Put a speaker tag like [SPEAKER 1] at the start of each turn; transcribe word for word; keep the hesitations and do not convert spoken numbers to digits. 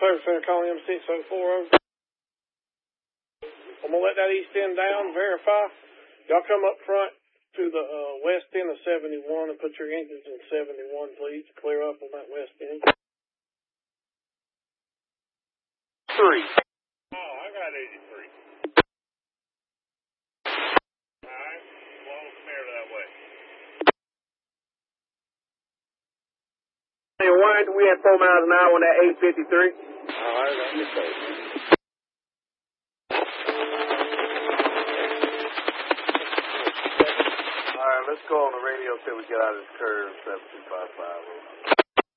[SPEAKER 1] Service Center calling M six oh four over. I'm going to let that east end down, verify. Y'all come up front to the uh, west end of seventy-one and put your engines in seventy-one, please. Clear up on that west end.
[SPEAKER 2] Three.
[SPEAKER 3] Oh, I got eighty-three. All right. Well, clear that way.
[SPEAKER 2] Hey, why do we have four miles an hour on that eight fifty-three?
[SPEAKER 3] All right, that's the case.
[SPEAKER 2] All right, let's go on the radio till we get out of this curve, seven two five five.